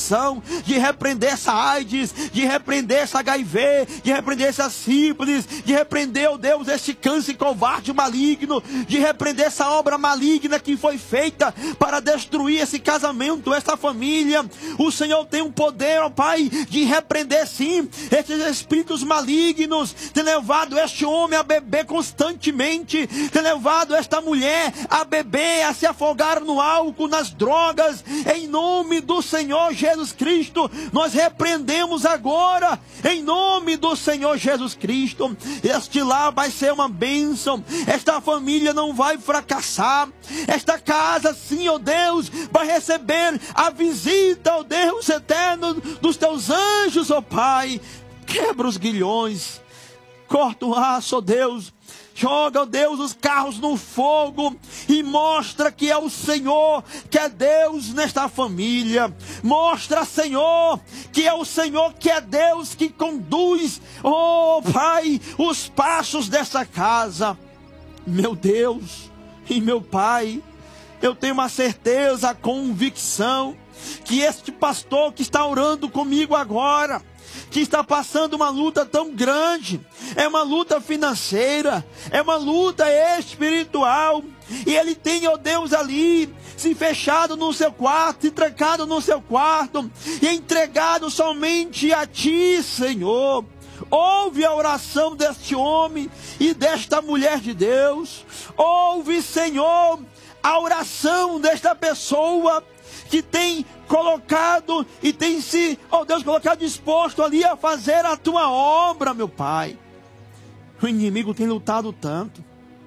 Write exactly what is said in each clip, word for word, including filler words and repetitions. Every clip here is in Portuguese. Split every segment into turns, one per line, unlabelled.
infecção, de repreender essa AIDS, de repreender essa H I V, de repreender essa sífilis, de repreender, ó Deus, este câncer covarde maligno, de repreender essa obra maligna que foi feita para destruir esse casamento, essa família. O Senhor tem um poder, ó Pai, de repreender sim esses espíritos malignos, ter levado este homem a beber constantemente, ter levado esta mulher a beber, a se afogar no álcool, nas drogas. Em nome do Senhor Jesus Cristo, nós repreendemos agora, em nome do Senhor Jesus Cristo. Este lar vai ser uma bênção, esta família não vai fracassar, esta casa sim, ó Deus, vai receber a visita, ó Deus eterno, dos teus anjos, ó Pai. Quebra os grilhões, corta o aço, ó Deus, joga, ó Deus, os carros no fogo e mostra que é o Senhor, que é Deus nesta família. Mostra, Senhor, que é o Senhor, que é Deus que conduz, oh Pai, os passos dessa casa. Meu Deus e meu Pai, eu tenho uma certeza, a convicção, que este pastor que está orando comigo agora, que está passando uma luta tão grande, é uma luta financeira, é uma luta espiritual, e ele tem, ó Deus, ali, se fechado no seu quarto, se trancado no seu quarto, e entregado somente a Ti, Senhor. Ouve a oração deste homem e desta mulher de Deus. Ouve, Senhor, a oração desta pessoa que tem colocado e tem se, ó Deus, colocado disposto ali a fazer a Tua obra, meu Pai. O inimigo tem lutado tanto,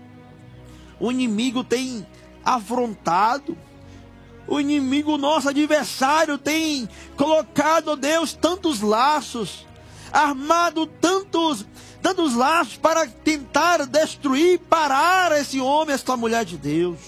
o inimigo tem afrontado, o inimigo, nosso adversário, tem colocado, ó Deus, tantos laços, armado tantos, tantos laços para tentar destruir, parar esse homem, essa mulher de Deus.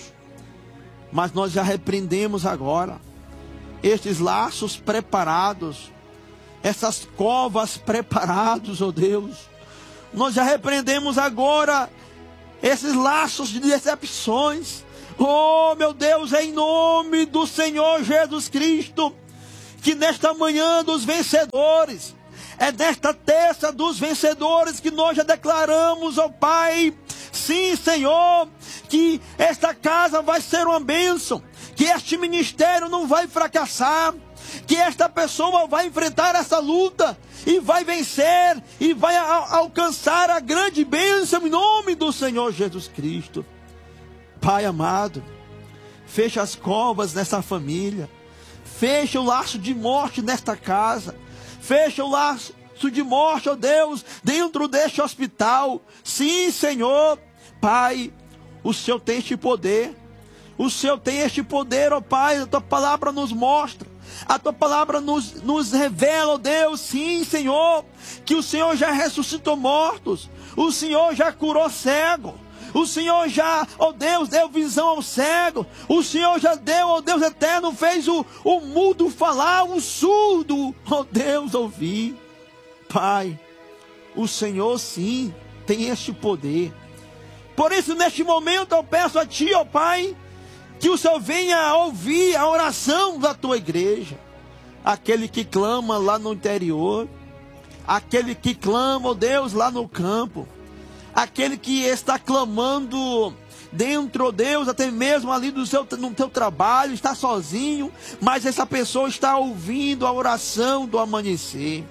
Mas nós já repreendemos agora estes laços preparados, essas covas preparadas, ó Deus. Nós já repreendemos agora esses laços de decepções. Oh, meu Deus, em nome do Senhor Jesus Cristo, que nesta manhã dos vencedores, é nesta terça dos vencedores que nós já declaramos, ó Pai, sim, Senhor, que esta casa vai ser uma bênção, que este ministério não vai fracassar, que esta pessoa vai enfrentar essa luta e vai vencer e vai a, alcançar a grande bênção em nome do Senhor Jesus Cristo. Pai amado, fecha as covas nessa família, fecha o laço de morte nesta casa, fecha o laço de morte, ó Deus, dentro deste hospital. Sim, Senhor, Pai, o Senhor tem este poder, o Senhor tem este poder, ó Pai. A Tua palavra nos mostra, a Tua palavra nos, nos revela, ó Deus, sim, Senhor, que o Senhor já ressuscitou mortos, o Senhor já curou cego, o Senhor já, ó Deus, deu visão ao cego, o Senhor já deu, ó Deus eterno, fez o, o mudo falar, o surdo, ó Deus, ouvir. Pai, o Senhor sim tem este poder. Por isso, neste momento, eu peço a Ti, ó Pai, que o Senhor venha ouvir a oração da Tua igreja. Aquele que clama lá no interior, aquele que clama, ó Deus, lá no campo, aquele que está clamando dentro, ó Deus, até mesmo ali do seu, no teu trabalho, está sozinho, mas essa pessoa está ouvindo a oração do amanhecer.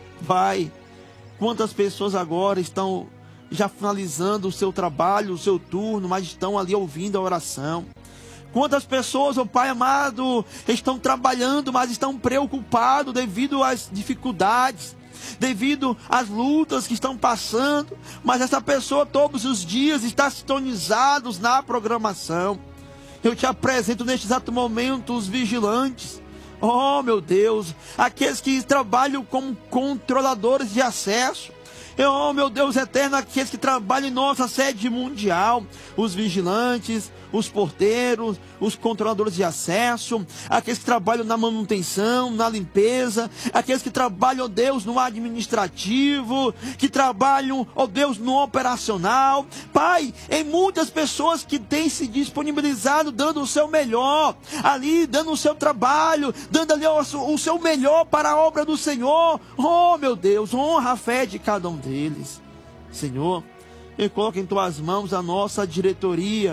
Pai, quantas pessoas agora estão já finalizando o seu trabalho, o seu turno, mas estão ali ouvindo a oração. Quantas pessoas, ó Pai amado, estão trabalhando, mas estão preocupados devido às dificuldades, devido às lutas que estão passando, mas essa pessoa todos os dias está sintonizada na programação. Eu te apresento neste exato momento os vigilantes. Oh, meu Deus, aqueles que trabalham como controladores de acesso, Oh, meu Deus eterno, aqueles que trabalham em nossa sede mundial, os vigilantes, os porteiros, os controladores de acesso, aqueles que trabalham na manutenção, na limpeza, aqueles que trabalham, ó Deus, no administrativo, que trabalham, ó Deus, no operacional. Pai, em muitas pessoas que têm se disponibilizado, dando o seu melhor, ali, dando o seu trabalho, dando ali o, o seu melhor para a obra do Senhor. Oh, meu Deus, honra a fé de cada um deles. Senhor, eu coloco em tuas mãos a nossa diretoria,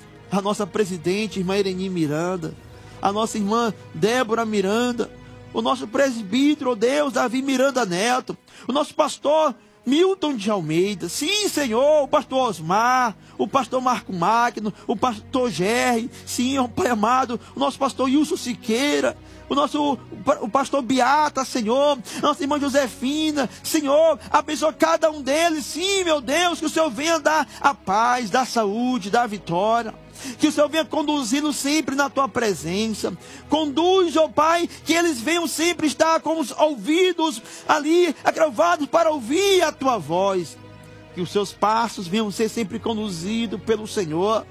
a nossa presidente, irmã Ireni Miranda, a nossa irmã Débora Miranda, o nosso presbítero, oh Deus, Davi Miranda Neto, o nosso pastor Milton de Almeida, sim, Senhor, o pastor Osmar, o pastor Marco Magno, o pastor Gerry, sim, oh, Pai amado, o nosso pastor Wilson Siqueira, o nosso o pastor Beata, Senhor, nossa irmã Josefina, Senhor, abençoa cada um deles, sim, meu Deus, que o Senhor venha dar a paz, dar a saúde, dar a vitória, que o Senhor venha conduzi-los sempre na tua presença. Conduz, ó Pai, que eles venham sempre estar com os ouvidos ali agravados para ouvir a tua voz. Que os seus passos venham ser sempre conduzidos pelo Senhor,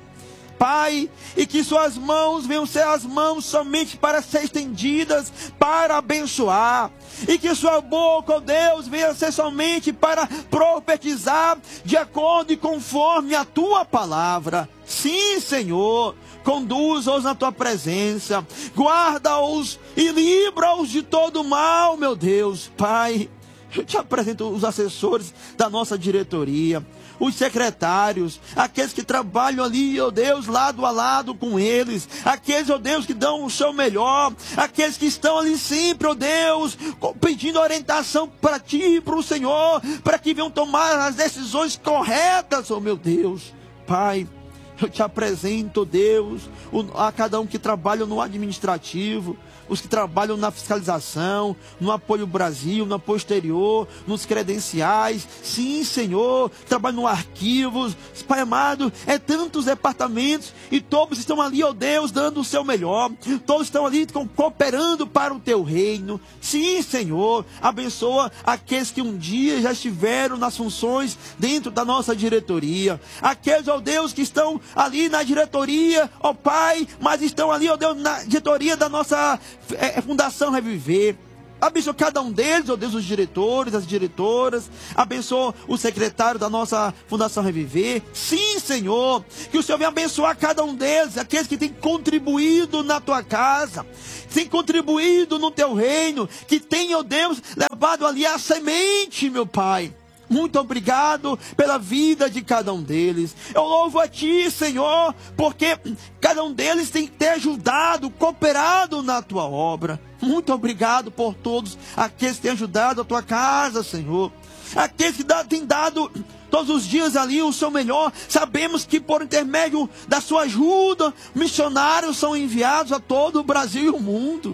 Pai, e que suas mãos venham ser as mãos somente para ser estendidas, para abençoar, e que sua boca, ó Deus, venha ser somente para profetizar de acordo e conforme a tua palavra. Sim, Senhor, conduza-os na tua presença, guarda-os e livra-os de todo mal, meu Deus. Pai, eu te apresento os assessores da nossa diretoria, os secretários, aqueles que trabalham ali, ó Deus, lado a lado com eles, aqueles, ó Deus, que dão o seu melhor, aqueles que estão ali sempre, ó Deus, pedindo orientação para ti e para o Senhor, para que venham tomar as decisões corretas, ó meu Deus. Pai, eu te apresento, ó Deus, a cada um que trabalha no administrativo, os que trabalham na fiscalização, no apoio Brasil, no apoio exterior, nos credenciais, sim, Senhor, trabalham no arquivos, Pai amado, é tantos departamentos, e todos estão ali, ó Deus, dando o seu melhor, todos estão ali cooperando para o teu reino. Sim, Senhor, abençoa aqueles que um dia já estiveram nas funções dentro da nossa diretoria, aqueles, ó Deus, que estão ali na diretoria, ó Pai, mas estão ali, ó Deus, na diretoria da nossa É, é Fundação Reviver. Abençoa cada um deles, ó Deus, os diretores, as diretoras. Abençoa o secretário da nossa Fundação Reviver. Sim, Senhor, que o Senhor venha abençoar cada um deles, aqueles que têm contribuído na tua casa, têm contribuído no teu reino, que têm, ó Deus, levado ali a semente, meu Pai. Muito obrigado pela vida de cada um deles. Eu louvo a ti, Senhor, porque cada um deles tem que ter ajudado, cooperado na tua obra. Muito obrigado por todos aqueles que têm ajudado a tua casa, Senhor. Aqueles que têm dado todos os dias ali o seu melhor. Sabemos que por intermédio da sua ajuda, missionários são enviados a todo o Brasil e o mundo.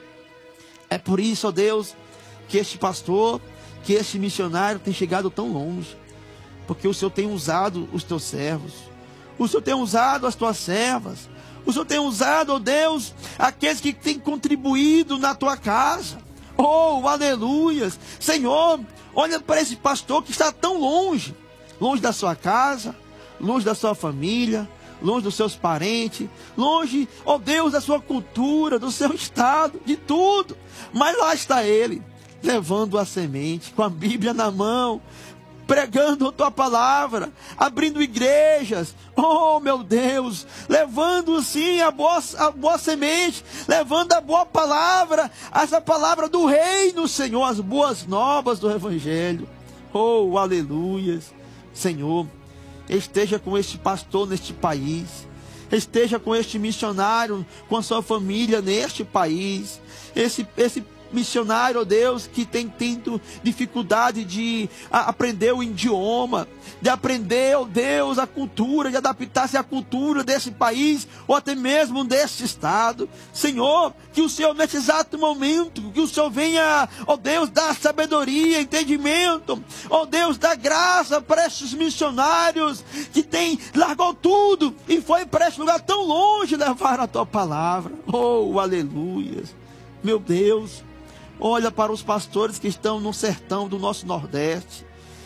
É por isso, ó Deus, que este pastor, que este missionário tem chegado tão longe, porque o Senhor tem usado os teus servos, o Senhor tem usado as tuas servas, o Senhor tem usado, ó Deus, aqueles que têm contribuído na tua casa. Oh, aleluias. Senhor, olha para esse pastor que está tão longe, longe da sua casa, longe da sua família, longe dos seus parentes, longe, ó Deus, da sua cultura, do seu estado, de tudo, mas lá está ele, levando a semente, com a Bíblia na mão, pregando a tua palavra, abrindo igrejas, oh meu Deus, levando sim a boa, a boa semente, levando a boa palavra, essa palavra do reino, Senhor, as boas novas do Evangelho. Oh, aleluias. Senhor, esteja com este pastor neste país, esteja com este missionário, com a sua família neste país, esse, esse missionário, ó Deus, que tem tido dificuldade de a, aprender o idioma, de aprender, ó Deus, a cultura, de adaptar-se à cultura desse país, ou até mesmo desse estado. Senhor, que o Senhor nesse exato momento, que o Senhor venha, ó Deus, dar sabedoria, entendimento, ó Deus, dar graça para esses missionários que tem, largou tudo e foi para esse lugar tão longe levar a tua palavra. Oh, aleluias. Meu Deus, olha para os pastores que estão no sertão do nosso Nordeste.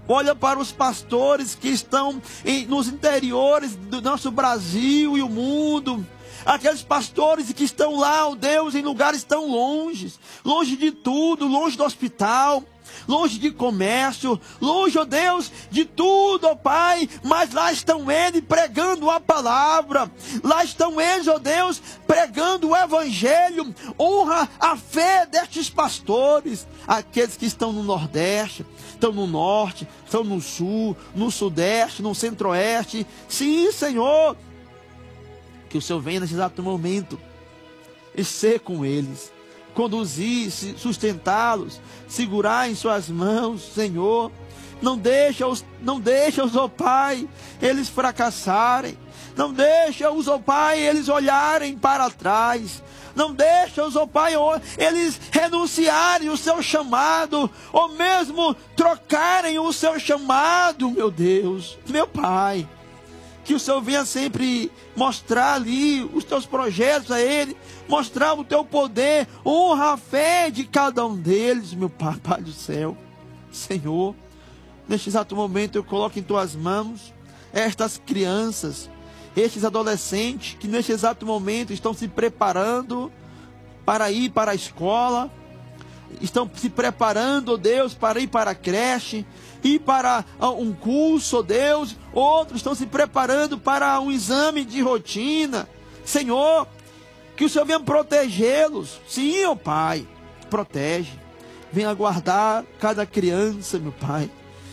Olha para os pastores que estão em, nos interiores do nosso Brasil e o mundo. Aqueles pastores que estão lá, ó Deus, em lugares tão longes, longe de tudo, longe do hospital, longe de comércio, longe, ó Deus, de tudo, ó Pai, mas lá estão eles pregando a palavra, lá estão eles, ó Deus, pregando o evangelho. Honra a fé destes pastores, aqueles que estão no Nordeste, estão no Norte, estão no Sul, no Sudeste, no Centro-Oeste. Sim, Senhor, que o Senhor venha nesse exato momento e ser com eles, conduzir, sustentá-los, segurar em suas mãos, Senhor. Não deixa-os, não deixa-os, ó Pai, eles fracassarem. Não deixa-os, ó Pai, eles olharem para trás. Não deixa-os, ó Pai, eles renunciarem o seu chamado, ou mesmo trocarem o seu chamado, meu Deus, meu Pai. Que o Senhor venha sempre mostrar ali os teus projetos a ele, mostrar o teu poder, honra a fé de cada um deles, meu Pai, Pai do céu. Senhor, neste exato momento eu coloco em tuas mãos estas crianças, estes adolescentes que neste exato momento estão se preparando para ir para a escola, estão se preparando, ó Deus, para ir para a creche, ir para um curso, ó Deus. Outros estão se preparando para um exame de rotina. Senhor, que o Senhor venha protegê-los. Sim, ó Pai, protege. Venha guardar cada criança, meu Pai.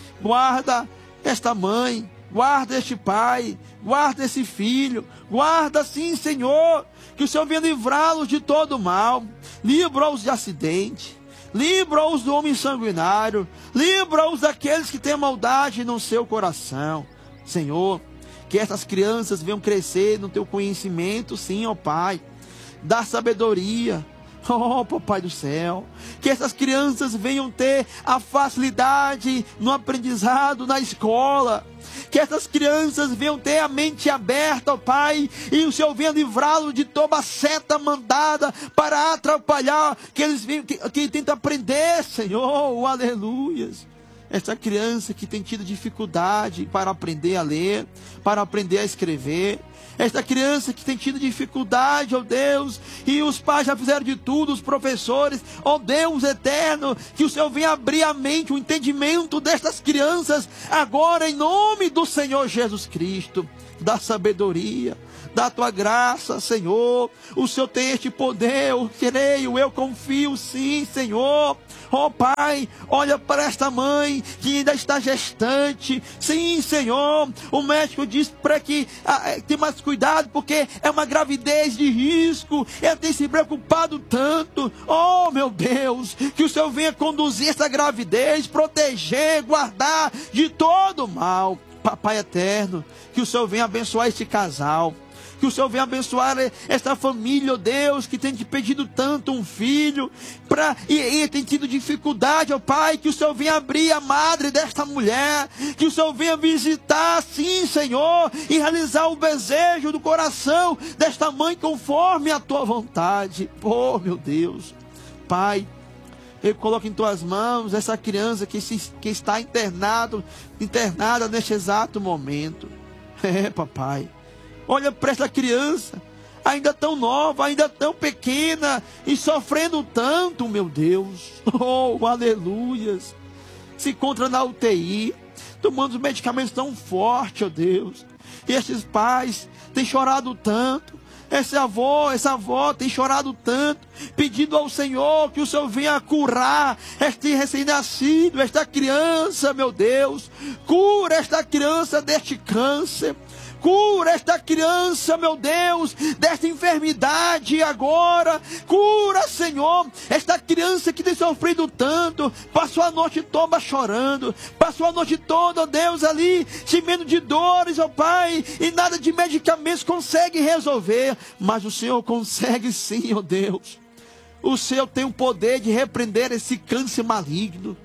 Guarda esta mãe, guarda este pai, guarda esse filho, guarda, sim, Senhor, que o Senhor venha livrá-los de todo mal, livra-os de acidente, livra-os do homem sanguinário, livra-os daqueles que têm maldade no seu coração. Senhor, que essas crianças venham crescer no teu conhecimento, sim, ó Pai, da sabedoria. Oh, Papai do céu, que essas crianças venham ter a facilidade no aprendizado na escola, que essas crianças venham ter a mente aberta, ó Pai, e o Senhor venha livrá-los de toda seta mandada para atrapalhar, que eles venham, que, que tentam aprender, Senhor, aleluias. Essa criança que tem tido dificuldade para aprender a ler, para aprender a escrever, esta criança que tem tido dificuldade, ó Deus, e os pais já fizeram de tudo, os professores, ó Deus eterno, que o Senhor venha abrir a mente, o entendimento destas crianças, agora em nome do Senhor Jesus Cristo, da sabedoria, da tua graça, Senhor. O Senhor tem este poder, eu creio, eu confio, sim, Senhor. Ó Pai, olha para esta mãe que ainda está gestante, sim, Senhor. O médico diz para que ah, tenha mais cuidado, porque é uma gravidez de risco. Ela tem se preocupado tanto. Oh, meu Deus, que o Senhor venha conduzir essa gravidez, proteger, guardar de todo mal. Papai eterno, que o Senhor venha abençoar este casal, que o Senhor venha abençoar esta família, ó Deus, que tem te pedido tanto um filho, pra, e, e tem tido dificuldade, ó Pai, que o Senhor venha abrir a madre desta mulher, que o Senhor venha visitar, sim, Senhor, e realizar o desejo do coração desta mãe conforme a tua vontade. Oh, meu Deus, Pai, eu coloco em tuas mãos essa criança que, se, que está internado, internada neste exato momento. É, papai, olha para essa criança, ainda tão nova, ainda tão pequena, e sofrendo tanto, meu Deus. Oh, aleluias. Se encontra na U T I, tomando os medicamentos tão fortes, ó Deus. E estes pais têm chorado tanto. Esse avô, essa avó tem chorado tanto, pedindo ao Senhor que o Senhor venha curar este recém-nascido, esta criança, meu Deus. Cura esta criança deste câncer. Cura esta criança, meu Deus, desta enfermidade agora. Cura, Senhor, esta criança que tem sofrido tanto. Passou a noite toda chorando. Passou a noite toda, ó Deus, ali, gemendo de dores, ó Pai. E nada de medicamentos consegue resolver. Mas o Senhor consegue sim, ó Deus. O Senhor tem o poder de repreender esse câncer maligno.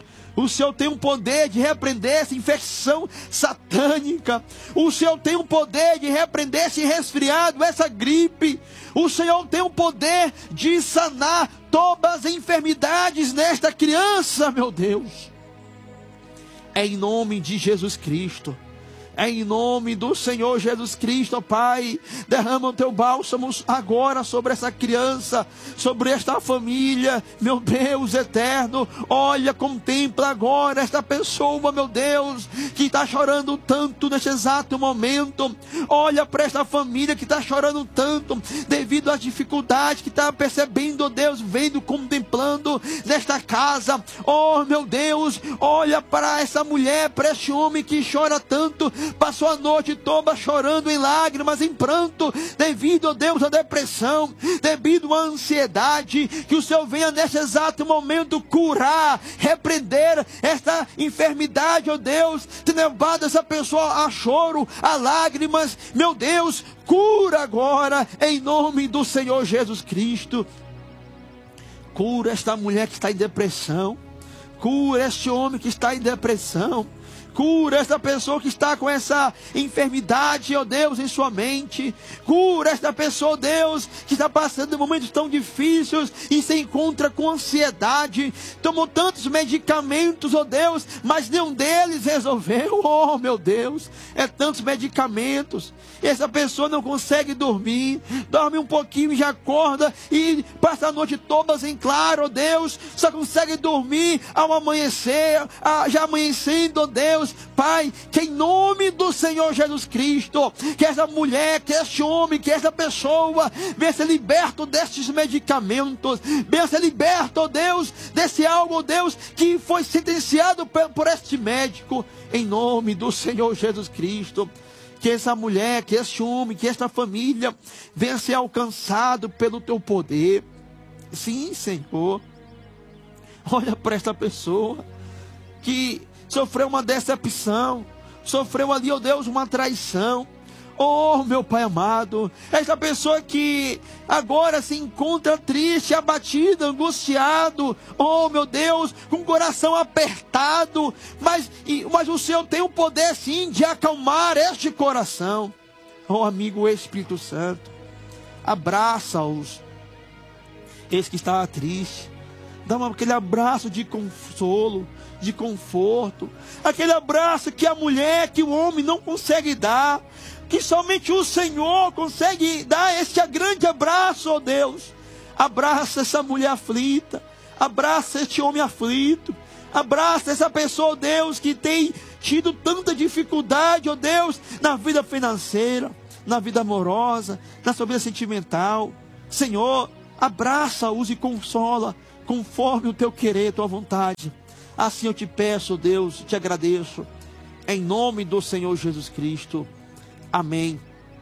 O Senhor tem o poder de repreender essa infecção satânica. O Senhor tem o poder de repreender esse resfriado, essa gripe. O Senhor tem o poder de sanar todas as enfermidades nesta criança, meu Deus. É em nome de Jesus Cristo. É em nome do Senhor Jesus Cristo, Pai. Derrama o teu bálsamo agora sobre essa criança, sobre esta família, meu Deus eterno. Olha, contempla agora esta pessoa, meu Deus, que está chorando tanto neste exato momento. Olha para esta família que está chorando tanto devido às dificuldades que está percebendo, Deus, vendo, contemplando nesta casa. Oh, meu Deus, olha para essa mulher, para este homem que chora tanto. Passou a noite toda chorando em lágrimas, em pranto, devido, ó Deus, à depressão, devido à ansiedade. Que o Senhor venha nesse exato momento curar, repreender esta enfermidade, ó Deus, ter levado essa pessoa a choro, a lágrimas. Meu Deus, cura agora, em nome do Senhor Jesus Cristo. Cura esta mulher que está em depressão, cura este homem que está em depressão. Cura esta pessoa que está com essa enfermidade, ó Deus, em sua mente. Cura esta pessoa, ó Deus, que está passando momentos tão difíceis e se encontra com ansiedade. Tomou tantos medicamentos, ó Deus, mas nenhum deles resolveu. Oh, meu Deus, é tantos medicamentos. Essa pessoa não consegue dormir. Dorme um pouquinho e já acorda e passa a noite toda em claro, ó Deus. Só consegue dormir ao amanhecer, já amanhecendo, ó Deus. Pai, que em nome do Senhor Jesus Cristo, que essa mulher, que este homem, que essa pessoa venha ser liberto destes medicamentos, venha ser liberto, ó Deus, desse algo, ó Deus, que foi sentenciado por este médico, em nome do Senhor Jesus Cristo. Que essa mulher, que este homem, que esta família venha ser alcançado pelo teu poder. Sim, Senhor. Olha para esta pessoa que sofreu uma decepção, sofreu ali, ó Deus, uma traição. Oh, meu Pai amado, esta pessoa que agora se encontra triste, abatida, angustiado, oh, meu Deus, com o coração apertado, mas, mas o Senhor tem o poder sim de acalmar este coração. Oh, amigo Espírito Santo, abraça-os, esse que está triste, dá aquele abraço de consolo, de conforto, aquele abraço que a mulher, que o homem não consegue dar, que somente o Senhor consegue dar este grande abraço, ó Deus. Abraça essa mulher aflita, abraça este homem aflito, abraça essa pessoa, ó Deus, que tem tido tanta dificuldade, ó Deus, na vida financeira, na vida amorosa, na sua vida sentimental. Senhor, abraça-os e consola, conforme o teu querer, tua vontade. Assim eu te peço, Deus, te agradeço, em nome do Senhor Jesus Cristo. Amém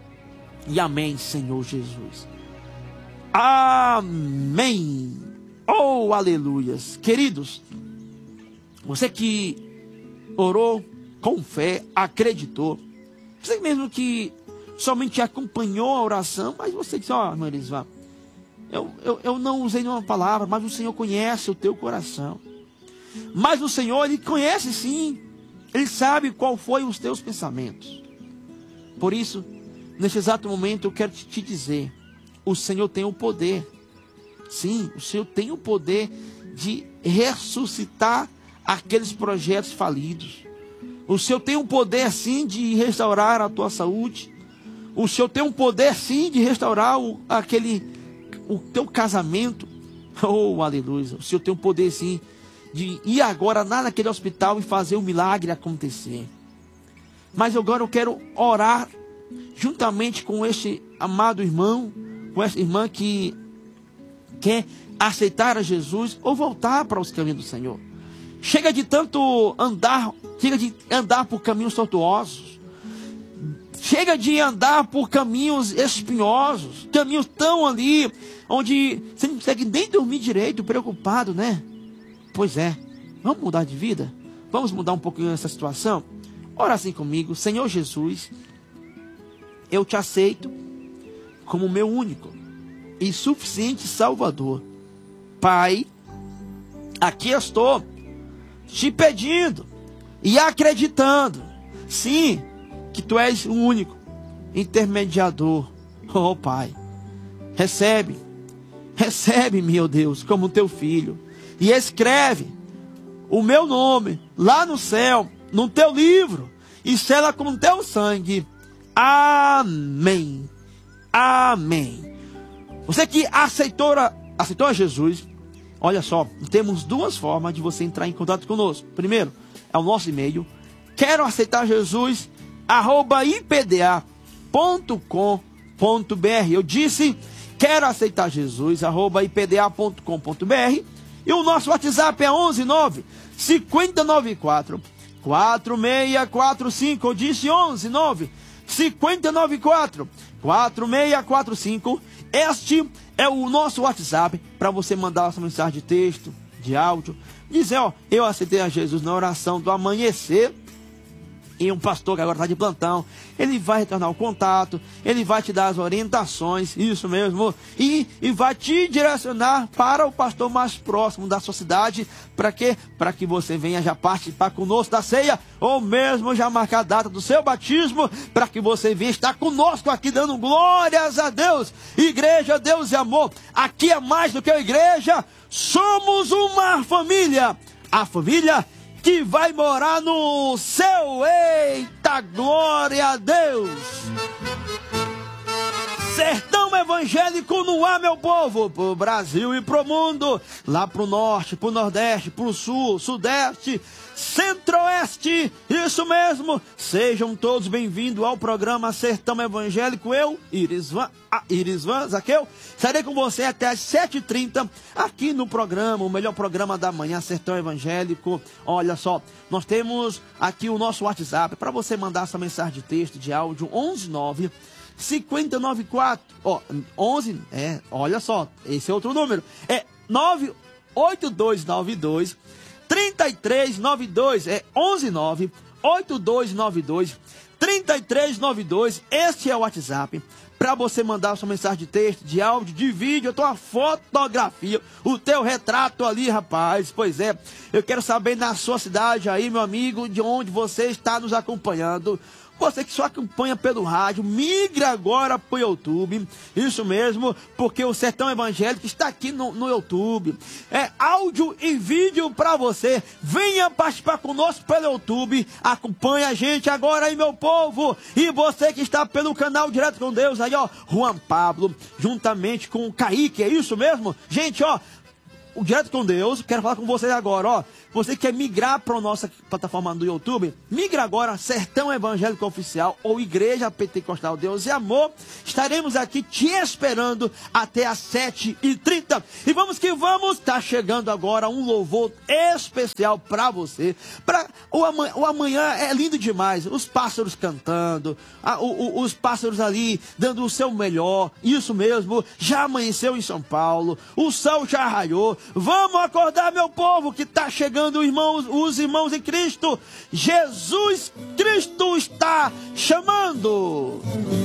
e amém, Senhor Jesus. Amém. Oh, aleluias. Queridos, você que orou com fé, acreditou, você mesmo que somente acompanhou a oração, mas você disse, ó, oh, irmã Elisvá, eu, eu, eu não usei nenhuma palavra, mas o Senhor conhece o teu coração. Mas o Senhor, Ele conhece sim, Ele sabe qual foi os teus pensamentos. Por isso, neste exato momento eu quero te dizer, o Senhor tem o poder, sim, o Senhor tem o poder de ressuscitar aqueles projetos falidos. O Senhor tem o poder sim de restaurar a tua saúde. O Senhor tem o poder sim de restaurar o, aquele, o teu casamento. Oh, aleluia, o Senhor tem o poder sim de ir agora lá naquele hospital e fazer o milagre acontecer. Mas agora eu quero orar juntamente com este amado irmão, com essa irmã que quer aceitar a Jesus ou voltar para os caminhos do Senhor. Chega de tanto andar, chega de andar por caminhos tortuosos. Chega de andar por caminhos espinhosos, caminhos tão ali, onde você não consegue nem dormir direito, preocupado, né? Pois é, vamos mudar de vida? Vamos mudar um pouquinho essa situação? Ora assim comigo, Senhor Jesus, eu te aceito como meu único e suficiente Salvador. Pai, aqui estou te pedindo e acreditando, sim, que tu és o único intermediador. Oh Pai, recebe, recebe, meu Deus, como teu filho. E escreve o meu nome lá no céu, no teu livro e sela com teu sangue. Amém. Amém. Você que aceitou a, aceitou a Jesus, olha só, temos duas formas de você entrar em contato conosco. Primeiro, é o nosso e-mail, quero aceitar Jesus, arroba i p d a ponto com ponto b r. Eu disse, quero aceitar Jesus, arroba i p d a ponto com ponto b r. E o nosso WhatsApp é onze nove cinco nove quatro quatro seis quatro cinco. Eu disse onze nove cinco nove quatro quatro seis quatro cinco. Este é o nosso WhatsApp para você mandar a sua mensagem de texto, de áudio, dizer, ó, eu aceitei a Jesus na oração do amanhecer. E um pastor que agora está de plantão, ele vai retornar o contato, ele vai te dar as orientações, isso mesmo, e, e vai te direcionar para o pastor mais próximo da sua cidade. Para quê? Para que você venha já participar conosco da ceia, ou mesmo já marcar a data do seu batismo, para que você venha estar conosco aqui dando glórias a Deus. Igreja, Deus e amor, aqui é mais do que a igreja, somos uma família, a família que vai morar no céu. Eita, glória a Deus! Sertão evangélico no ar, meu povo, pro Brasil e pro mundo, lá pro norte, pro nordeste, pro sul, sudeste, centro-oeste, isso mesmo. Sejam todos bem-vindos ao programa Sertão Evangélico. Eu, Irisvan, ah, Irisvan Zaqueu, estarei com você até às sete e trinta aqui no programa, o melhor programa da manhã, Sertão Evangélico. Olha só, nós temos aqui o nosso WhatsApp para você mandar sua mensagem de texto, de áudio, onze nove cinco nove quatro, ó, onze, é, olha só, esse é outro número, é nove oito dois nove dois três três nove dois, é onze nove oito dois nove dois três três nove dois. Este é o WhatsApp para você mandar sua mensagem de texto, de áudio, de vídeo, a tua fotografia, o teu retrato ali, rapaz. Pois é, eu quero saber na sua cidade aí, meu amigo, de onde você está nos acompanhando. Você que só acompanha pelo rádio, migra agora para o YouTube. Isso mesmo, porque o Sertão Evangélico está aqui no, no YouTube. É áudio e vídeo para você. Venha participar conosco pelo YouTube. Acompanha a gente agora aí, meu povo. E você que está pelo canal Direto com Deus, aí ó, Juan Pablo, juntamente com o Kaique, é isso mesmo? Gente, ó, o Direto com Deus, quero falar com vocês agora, ó. Você quer migrar para a nossa plataforma do YouTube? Migra agora, Sertão Evangélico Oficial ou Igreja Pentecostal Deus e Amor. Estaremos aqui te esperando até às sete e trinta. E vamos que vamos, tá chegando agora um louvor especial para você. Pra, o, amanhã, o amanhã é lindo demais, os pássaros cantando, a, o, o, os pássaros ali dando o seu melhor. Isso mesmo, já amanheceu em São Paulo, o sol já raiou. Vamos acordar, meu povo, que tá chegando, irmãos, os irmãos em Cristo. Jesus Cristo está chamando.